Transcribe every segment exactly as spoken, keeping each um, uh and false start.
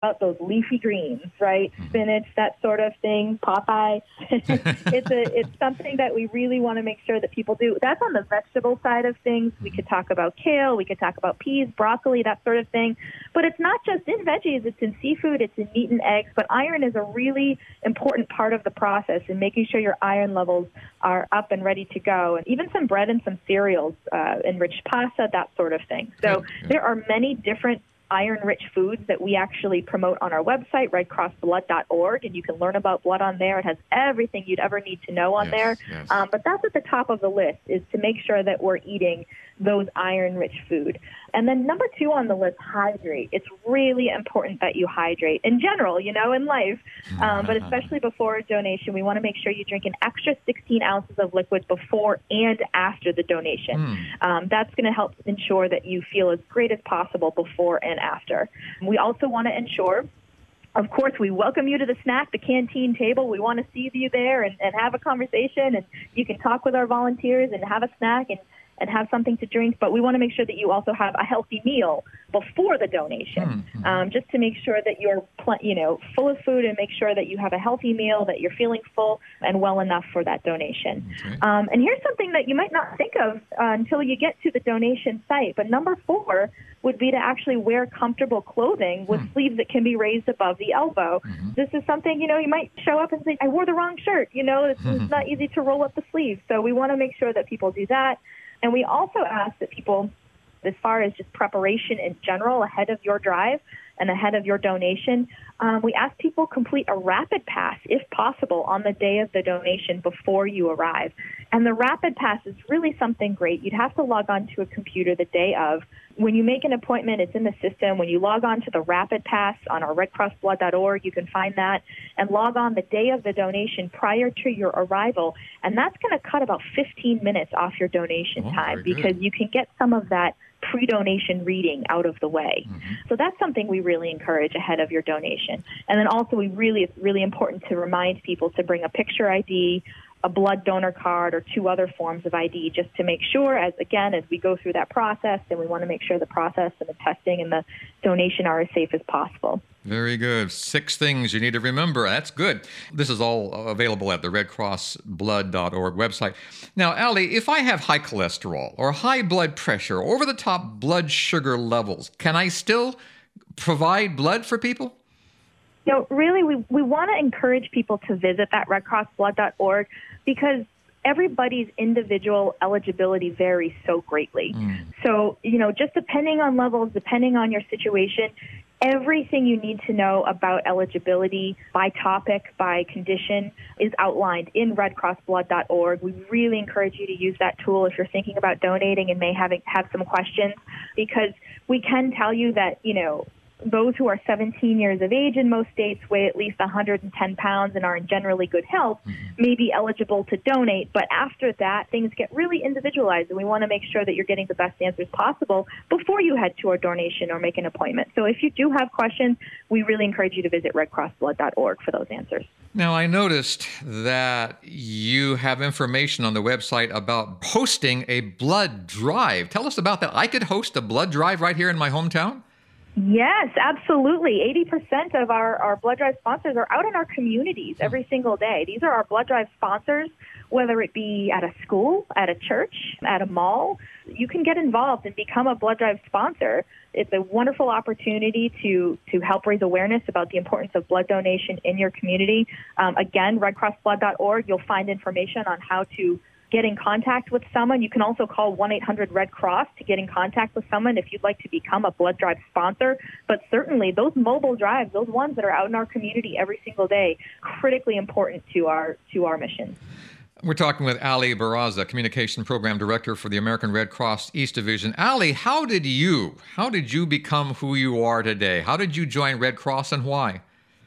about those leafy greens, right? Mm-hmm. Spinach, that sort of thing, Popeye. it's a it's something that we really want to make sure that people do. That's on the vegetable side of things. We could talk about kale, we could talk about peas, broccoli, that sort of thing. But it's not just in veggies, it's in seafood, it's in meat and eggs. But iron is a really important part of the process in making sure your iron levels are up and ready to go. And even some bread and some cereals, uh, enriched pasta, that sort of thing. So Good. Yeah. there are many different iron-rich foods that we actually promote on our website, red cross blood dot org, and you can learn about blood on there. It has everything you'd ever need to know on yes, there. Yes. Um, but that's at the top of the list, is to make sure that we're eating those iron-rich food. And then number two on the list, hydrate. It's really important that you hydrate in general, you know, in life, um, but especially before a donation. We want to make sure you drink an extra sixteen ounces of liquid before and after the donation. Mm. Um, that's going to help ensure that you feel as great as possible before and after. We also want to ensure, of course, we welcome you to the snack, the canteen table. We want to see you there and, and have a conversation, and you can talk with our volunteers and have a snack and and have something to drink, but we want to make sure that you also have a healthy meal before the donation, mm-hmm. um, just to make sure that you're, pl- you know, full of food and make sure that you have a healthy meal, that you're feeling full and well enough for that donation. Okay. Um, and here's something that you might not think of uh, until you get to the donation site, but number four would be to actually wear comfortable clothing with hmm. sleeves that can be raised above the elbow. Mm-hmm. This is something, you know, you might show up and say, I wore the wrong shirt. You know, it's, it's not easy to roll up the sleeves. So we want to make sure that people do that. And we also ask that people, as far as just preparation in general ahead of your drive and ahead of your donation, um, we ask people complete a rapid pass, if possible, on the day of the donation before you arrive. And the rapid pass is really something great. You'd have to log on to a computer the day of. When you make an appointment, it's in the system. When you log on to the rapid pass on our red cross blood dot org, you can find that, and log on the day of the donation prior to your arrival. And that's going to cut about fifteen minutes off your donation oh, time, very because good. you can get some of that pre-donation reading out of the way. Mm-hmm. So that's something we really encourage ahead of your donation. And then also we really, it's really important to remind people to bring a picture I D, a blood donor card, or two other forms of I D, just to make sure, as again, as we go through that process, and we want to make sure the process and the testing and the donation are as safe as possible. Very good. Six things you need to remember. That's good. This is all available at the red cross blood dot org website. Now, Ali, if I have high cholesterol or high blood pressure, or over-the-top blood sugar levels, can I still provide blood for people? You know, really, we, we want to encourage people to visit that red cross blood dot org, because everybody's individual eligibility varies so greatly. Mm. So, you know, just depending on levels, depending on your situation, everything you need to know about eligibility by topic, by condition, is outlined in red cross blood dot org. We really encourage you to use that tool if you're thinking about donating and may have, have some questions, because we can tell you that, you know, those who are seventeen years of age in most states, weigh at least one hundred ten pounds, and are in generally good health, mm-hmm. may be eligible to donate. But after that, things get really individualized, and we want to make sure that you're getting the best answers possible before you head to our donation or make an appointment. So if you do have questions, we really encourage you to visit red cross blood dot org for those answers. Now, I noticed that you have information on the website about hosting a blood drive. Tell us about that. I could host a blood drive right here in my hometown? Yes, absolutely. eighty percent of our, our blood drive sponsors are out in our communities every single day. These are our blood drive sponsors, whether it be at a school, at a church, at a mall. You can get involved and become a blood drive sponsor. It's a wonderful opportunity to, to help raise awareness about the importance of blood donation in your community. Um, again, red cross blood dot org, you'll find information on how to get in contact with someone. You can also call one eight hundred red cross to get in contact with someone if you'd like to become a blood drive sponsor. But certainly those mobile drives, those ones that are out in our community every single day, critically important to our to our mission. We're talking with Ali Barraza, Communication Program Director for the American Red Cross East Division. Ali, how did you, how did you become who you are today? How did you join Red Cross, and why?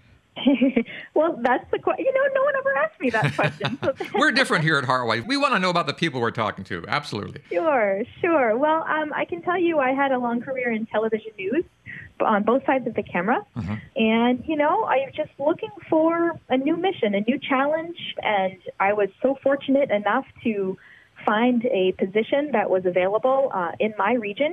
Well, that's the question. You know, no one ever asked me that question. So We're different here at Heartwise. We want to know about the people we're talking to. Absolutely. Sure, sure. Well, um, I can tell you I had a long career in television news on both sides of the camera. Uh-huh. And, you know, I was just looking for a new mission, a new challenge. And I was so fortunate enough to find a position that was available uh, in my region.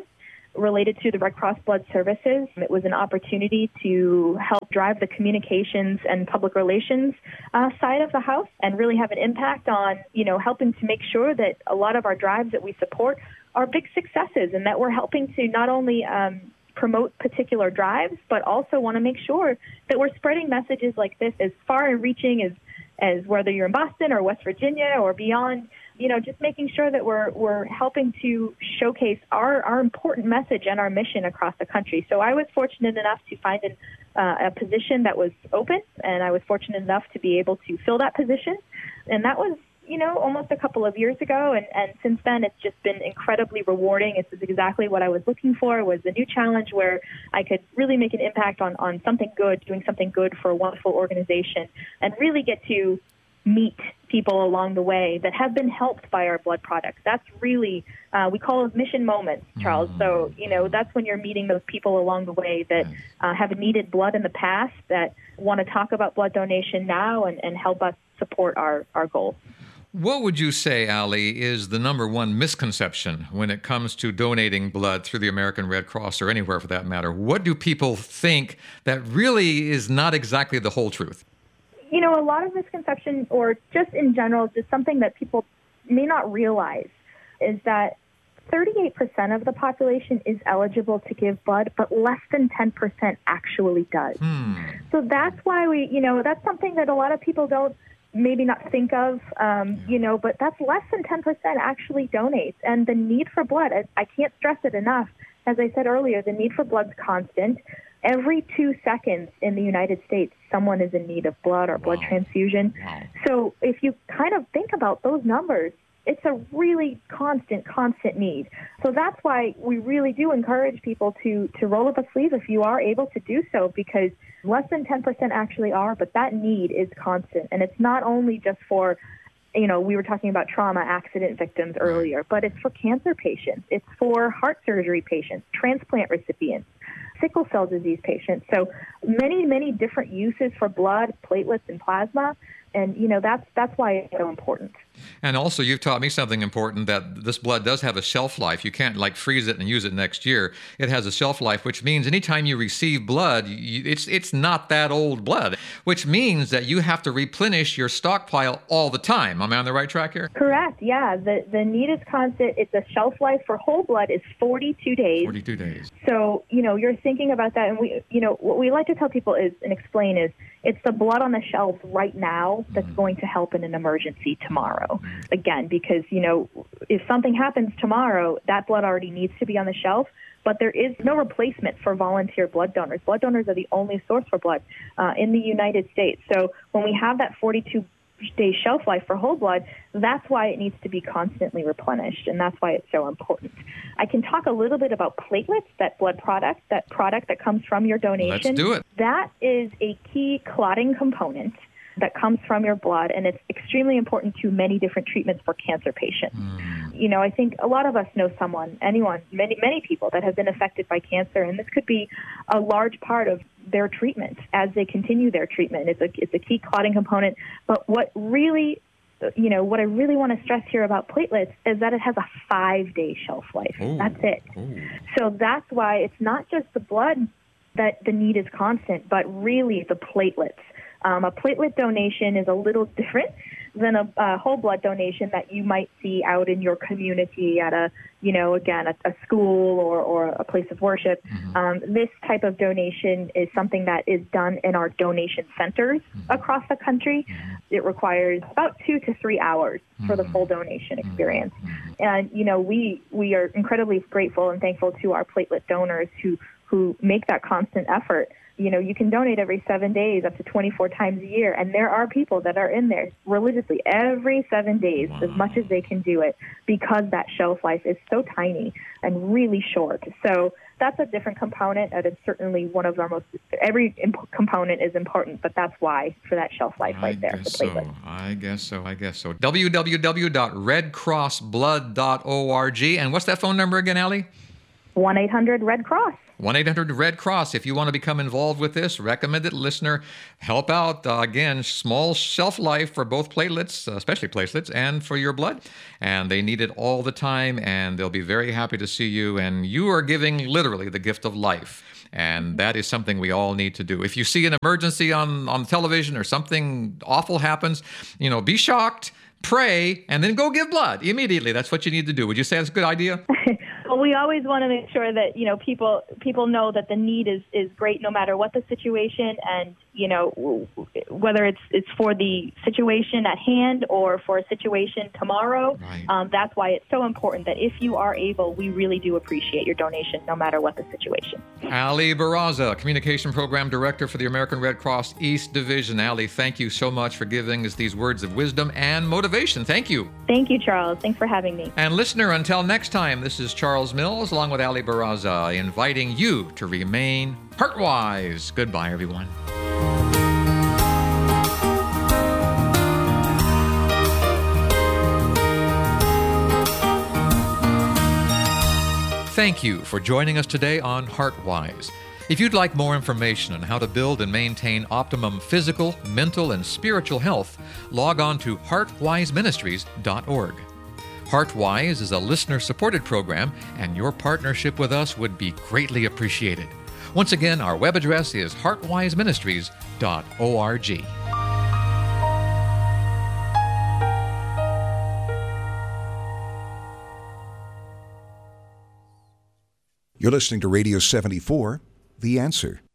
related to the Red Cross Blood Services. It was an opportunity to help drive the communications and public relations uh, side of the house and really have an impact on, you know, helping to make sure that a lot of our drives that we support are big successes and that we're helping to not only um, promote particular drives, but also want to make sure that we're spreading messages like this as far and reaching as, as whether you're in Boston or West Virginia or beyond. You know, just making sure that we're we're helping to showcase our, our important message and our mission across the country. So I was fortunate enough to find an, uh, a position that was open, and I was fortunate enough to be able to fill that position. And that was, you know, almost a couple of years ago. And, and since then, it's just been incredibly rewarding. This is exactly what I was looking for, was a new challenge where I could really make an impact on, on something good, doing something good for a wonderful organization, and really get to meet people along the way that have been helped by our blood products. That's really, uh, we call it mission moments, Charles. Mm-hmm. So, you know, that's when you're meeting those people along the way that uh, have needed blood in the past, that want to talk about blood donation now and, and help us support our, our goals. What would you say, Ali, is the number one misconception when it comes to donating blood through the American Red Cross or anywhere for that matter? What do people think that really is not exactly the whole truth? You know, a lot of misconception, or just in general, just something that people may not realize, is that thirty-eight percent of the population is eligible to give blood, but less than ten percent actually does. Hmm. So that's why we, you know, that's something that a lot of people don't maybe not think of, um, you know, but that's less than ten percent actually donates. And the need for blood, I, I can't stress it enough. As I said earlier, the need for blood's constant. Every two seconds in the United States, someone is in need of blood or blood wow. transfusion. Wow. So if you kind of think about those numbers, it's a really constant, constant need. So that's why we really do encourage people to, to roll up a sleeve if you are able to do so, because less than ten percent actually are, but that need is constant. And it's not only just for, you know, we were talking about trauma accident victims earlier, but it's for cancer patients. It's for heart surgery patients, transplant recipients, sickle cell disease patients. So many, many different uses for blood, platelets, and plasma. And, you know, that's that's why it's so important. And also, you've taught me something important, that this blood does have a shelf life. You can't, like, freeze it and use it next year. It has a shelf life, which means anytime you receive blood, you, it's it's not that old blood, which means that you have to replenish your stockpile all the time. Am I on the right track here? Correct, yeah. The, the need is constant. It's a shelf life for whole blood is forty-two days. forty-two days. So, you know, you're thinking about that. And, we, you know, what we like to tell people is and explain is it's the blood on the shelf right now that's mm. going to help in an emergency tomorrow. Again, because, you know, if something happens tomorrow, that blood already needs to be on the shelf, but there is no replacement for volunteer blood donors. Blood donors are the only source for blood uh, in the United States. So when we have that forty-two day shelf life for whole blood, that's why it needs to be constantly replenished, and that's why it's so important. I can talk a little bit about platelets, that blood product, that product that comes from your donation. Let's do it. That is a key clotting component that comes from your blood, and it's extremely important to many different treatments for cancer patients. Mm. You know, I think a lot of us know someone, anyone, many, many people that have been affected by cancer, and this could be a large part of their treatment as they continue their treatment. It's a, it's a key clotting component, but what really, you know, what I really want to stress here about platelets is that it has a five-day shelf life. Ooh. That's it. Ooh. So that's why it's not just the blood that the need is constant, but really the platelets. Um, a platelet donation is a little different than a, a whole blood donation that you might see out in your community at a, you know, again, a, a school or, or a place of worship. Mm-hmm. Um, this type of donation is something that is done in our donation centers mm-hmm. across the country. Mm-hmm. It requires about two to three hours mm-hmm. for the full donation experience. Mm-hmm. And, you know, we, we are incredibly grateful and thankful to our platelet donors who, who make that constant effort. You know, you can donate every seven days, up to twenty-four times a year. And there are people that are in there religiously every seven days, wow. as much as they can do it, because that shelf life is so tiny and really short. So that's a different component. And it's certainly one of our most, every imp- component is important, but that's why for that shelf life I right there. Guess the so. I guess so. I guess so. w w w dot red cross blood dot org. And what's that phone number again, Ali? one eight hundred red cross. one eight hundred red cross if you want to become involved with this. Recommended listener. Help out. Uh, again, small shelf life for both platelets, uh, especially platelets, and for your blood. And they need it all the time, and they'll be very happy to see you. And you are giving literally the gift of life. And that is something we all need to do. If you see an emergency on, on television or something awful happens, you know, be shocked, pray, and then go give blood immediately. That's what you need to do. Would you say that's a good idea? Well, we always want to make sure that, you know, people people know that the need is, is great no matter what the situation, and, you know, whether it's it's for the situation at hand or for a situation tomorrow. Right. Um, that's why it's so important that if you are able, we really do appreciate your donation no matter what the situation. Ali Barraza, Communication Program Director for the American Red Cross East Division. Ali, thank you so much for giving us these words of wisdom and motivation. Thank you. Thank you, Charles. Thanks for having me. And listener, until next time, this is Charles Mills along with Ali Barraza inviting you to remain heart-wise. Goodbye, everyone. Thank you for joining us today on HeartWise. If you'd like more information on how to build and maintain optimum physical, mental, and spiritual health, log on to heart wise ministries dot org. HeartWise is a listener-supported program, and your partnership with us would be greatly appreciated. Once again, our web address is heart wise ministries dot org. You're listening to Radio seventy-four, The Answer.